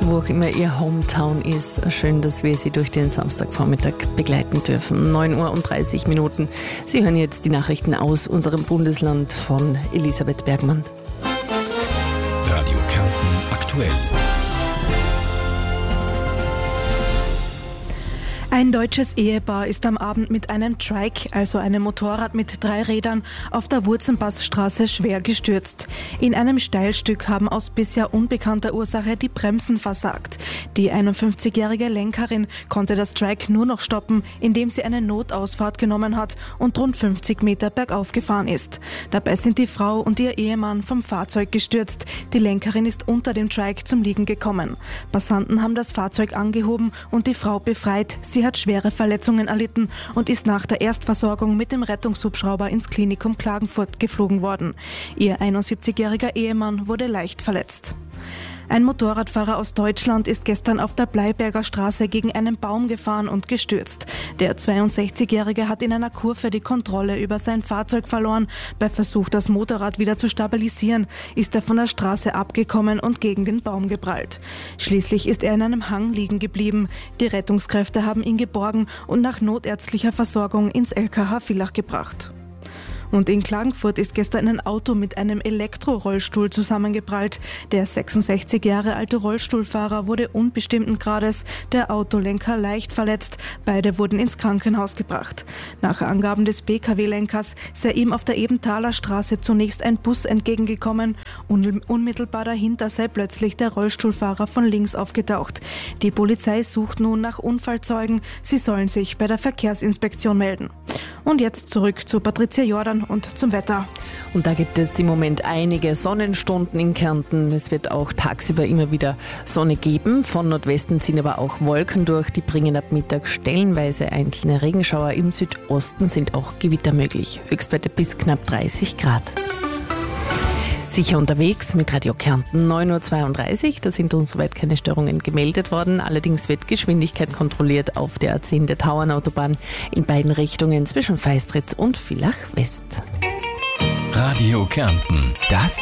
wo auch immer Ihr Hometown ist. Schön, dass wir Sie durch den Samstagvormittag begleiten dürfen. 9:30 Uhr. Sie hören jetzt die Nachrichten aus unserem Bundesland von Elisabeth Bergmann. Radio Kärnten aktuell. Ein deutsches Ehepaar ist am Abend mit einem Trike, also einem Motorrad mit 3 Rädern, auf der Wurzenpassstraße schwer gestürzt. In einem Steilstück haben aus bisher unbekannter Ursache die Bremsen versagt. Die 51-jährige Lenkerin konnte das Trike nur noch stoppen, indem sie eine Notausfahrt genommen hat und rund 50 Meter bergauf gefahren ist. Dabei sind die Frau und ihr Ehemann vom Fahrzeug gestürzt. Die Lenkerin ist unter dem Trike zum Liegen gekommen. Passanten haben das Fahrzeug angehoben und die Frau befreit. Sie hat schwere Verletzungen erlitten und ist nach der Erstversorgung mit dem Rettungshubschrauber ins Klinikum Klagenfurt geflogen worden. Ihr 71-jähriger Ehemann wurde leicht verletzt. Ein Motorradfahrer aus Deutschland ist gestern auf der Bleiberger Straße gegen einen Baum gefahren und gestürzt. Der 62-Jährige hat in einer Kurve die Kontrolle über sein Fahrzeug verloren. Bei Versuch, das Motorrad wieder zu stabilisieren, ist er von der Straße abgekommen und gegen den Baum geprallt. Schließlich ist er in einem Hang liegen geblieben. Die Rettungskräfte haben ihn geborgen und nach notärztlicher Versorgung ins LKH Villach gebracht. Und in Klagenfurt ist gestern ein Auto mit einem Elektrorollstuhl zusammengeprallt. Der 66 Jahre alte Rollstuhlfahrer wurde unbestimmten Grades, der Autolenker leicht verletzt. Beide wurden ins Krankenhaus gebracht. Nach Angaben des BKW-Lenkers sei ihm auf der Ebenthaler Straße zunächst ein Bus entgegengekommen. Unmittelbar dahinter sei plötzlich der Rollstuhlfahrer von links aufgetaucht. Die Polizei sucht nun nach Unfallzeugen. Sie sollen sich bei der Verkehrsinspektion melden. Und jetzt zurück zu Patricia Jordan und zum Wetter. Und da gibt es im Moment einige Sonnenstunden in Kärnten. Es wird auch tagsüber immer wieder Sonne geben. Von Nordwesten ziehen aber auch Wolken durch. Die bringen ab Mittag stellenweise einzelne Regenschauer. Im Südosten sind auch Gewitter möglich. Höchstwerte bis knapp 30 Grad. Sicher unterwegs mit Radio Kärnten 9:32 Uhr. Da sind uns soweit keine Störungen gemeldet worden. Allerdings wird Geschwindigkeit kontrolliert auf der A10 der Tauernautobahn in beiden Richtungen zwischen Feistritz und Villach West. Radio Kärnten, das